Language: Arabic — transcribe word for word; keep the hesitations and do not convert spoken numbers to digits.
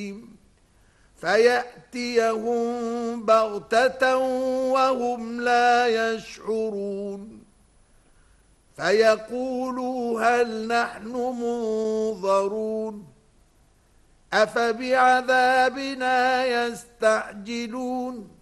فيأتيهم بغتة وهم لا يشعرون فيقولوا هل نحن منظرون أفبعذابنا يستعجلون